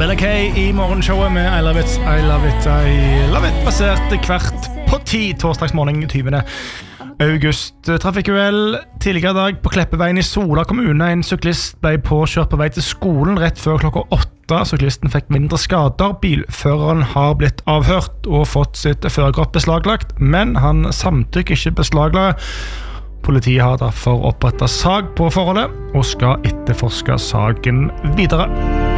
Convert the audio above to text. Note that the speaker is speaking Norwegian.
Stella K I morgenshowet med I Love It, I Love It, I Love It basert kvart på 10 torsdagsmorgen 20. august. Trafikkuhell tidligere dag på Kleppeveien I Sola kommune. En syklist ble påkjørt på vei til skolen rett før klokka 8. Syklisten fikk mindre skader. Bilføreren har blitt avhørt og fått sitt førerkort beslaglagt, men han samtykker ikke beslaglagt. Politiet har derfor opprettet sak på forholdet og skal etterforske saken videre.